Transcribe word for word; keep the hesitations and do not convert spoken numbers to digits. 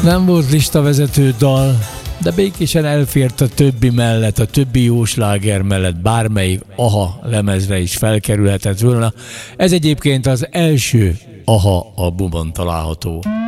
Nem volt listavezető dal, de békésen elfért a többi mellett, a többi jó sláger mellett, bármelyik Aha lemezre is felkerülhetett volna. Ez egyébként az első Aha albumon található.